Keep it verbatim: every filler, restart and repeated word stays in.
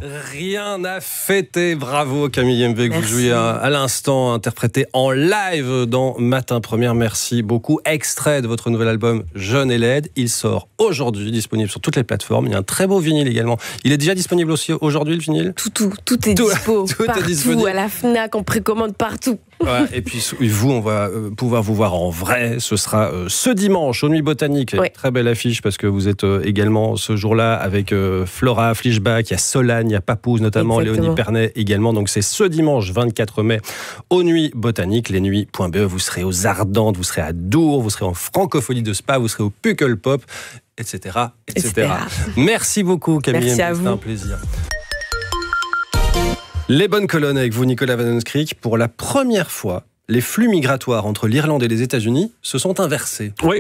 Rien à fêter. Bravo Camille M V, que vous jouiez à, à l'instant, interprété en live dans Matin Première. Merci beaucoup. Extrait de votre nouvel album Jeune et laide. Il sort aujourd'hui, disponible sur toutes les plateformes. Il y a un très beau vinyle également. Il est déjà disponible aussi aujourd'hui, le vinyle ? Tout, tout, tout est tout, dispo. Tout partout, est disponible. À la Fnac, on précommande partout. Ouais, et puis vous, on va euh, pouvoir vous voir en vrai. Ce sera euh, ce dimanche aux Nuits Botaniques. Oui. Très belle affiche parce que vous êtes euh, également ce jour-là avec euh, Flora, Flischbach, il y a Solane, il y a Papouze notamment, Exactement. Léonie Pernet également. Donc c'est ce dimanche vingt-quatre mai aux Nuits Botaniques, lesnuits point be. Vous serez aux Ardentes, vous serez à Dour, vous serez en Francophonie de Spa, vous serez au Pukkelpop, et cetera, et cetera. Merci beaucoup Camille. Merci à C'était vous. un plaisir. Les bonnes colonnes avec vous, Nicolas Van Onskrik. Pour la première fois, les flux migratoires entre l'Irlande et les États-Unis se sont inversés. Oui.